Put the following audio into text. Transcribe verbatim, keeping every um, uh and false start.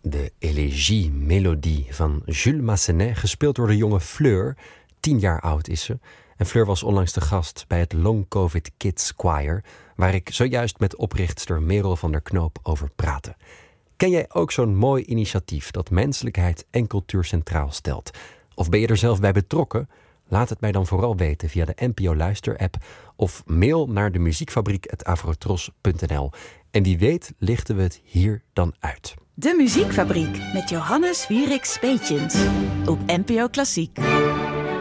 de Élégie Mélodie van Jules Massenet, gespeeld door de jonge Fleur. Tien jaar oud is ze. En Fleur was onlangs de gast bij het Long Covid Kids Choir, waar ik zojuist met oprichtster Merel van der Knoop over praatte. Ken jij ook zo'n mooi initiatief dat menselijkheid en cultuur centraal stelt? Of ben je er zelf bij betrokken? Laat het mij dan vooral weten via de N P O Luister-app of mail naar de muziekfabriek at avrotros punt n l. En wie weet lichten we het hier dan uit. De Muziekfabriek met Johannes Wierik Speetjens op N P O Klassiek.